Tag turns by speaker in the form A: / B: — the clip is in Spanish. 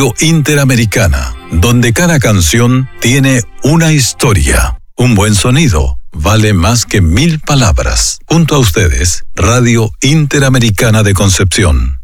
A: Interamericana, donde cada canción tiene una historia. Un buen sonido vale más que 1000 palabras. Junto a ustedes, Radio Interamericana de Concepción.